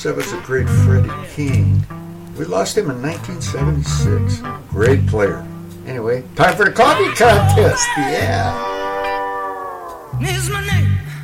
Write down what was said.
course, that was the great Freddie King. We lost him in 1976. Great player. Anyway, time for the coffee contest. Yeah. Is my name.